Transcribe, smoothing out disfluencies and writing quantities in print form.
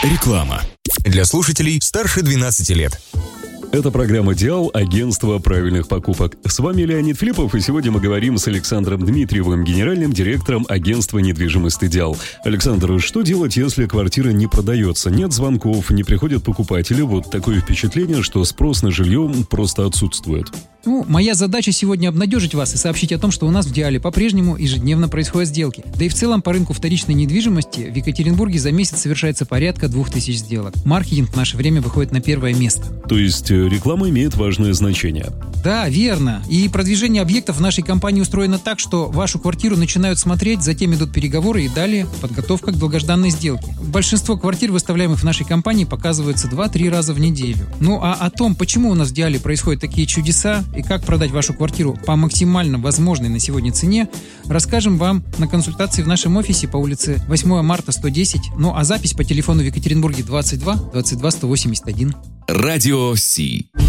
Реклама. Для слушателей старше 12 лет. Это программа «Диал», агентство правильных покупок. С вами Леонид Филиппов, и сегодня мы говорим с Александром Дмитриевым, генеральным директором агентства недвижимости «Диал». Александр, что делать, если квартира не продается? Нет звонков, не приходят покупатели. Вот такое впечатление, что спрос на жилье просто отсутствует. Моя задача сегодня обнадежить вас и сообщить о том, что у нас в «Диале» по-прежнему ежедневно происходят сделки. Да и в целом по рынку вторичной недвижимости в Екатеринбурге за месяц совершается порядка 2000 сделок. Маркетинг в наше время выходит на первое место. То есть реклама имеет важное значение. Да, верно. И продвижение объектов в нашей компании устроено так, что вашу квартиру начинают смотреть, затем идут переговоры и далее подготовка к долгожданной сделке. Большинство квартир, выставляемых в нашей компании, показываются 2-3 раза в неделю. А о том, почему у нас в «Диале» происходят такие чудеса и как продать вашу квартиру по максимально возможной на сегодня цене, расскажем вам на консультации в нашем офисе по улице 8 марта 110, а запись по телефону в Екатеринбурге 22 22 181. Радио Си.